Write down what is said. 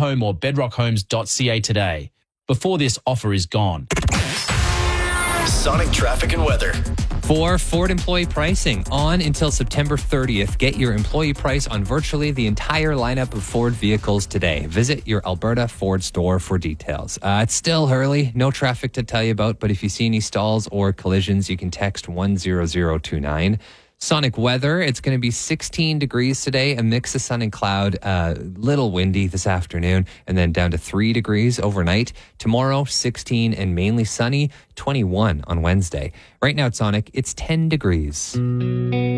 Home or bedrockhomes.ca today before this offer is gone. Sonic traffic and weather. For Ford employee pricing, on until September 30th, get your employee price on virtually the entire lineup of Ford vehicles today. Visit your Alberta Ford store for details. It's still early, no traffic to tell you about, but if you see any stalls or collisions, you can text 10029. Sonic weather, it's going to be 16 degrees today, a mix of sun and cloud, little windy this afternoon, and then down to 3 degrees overnight. Tomorrow, 16 and mainly sunny, 21 on Wednesday. Right now at Sonic, it's 10 degrees.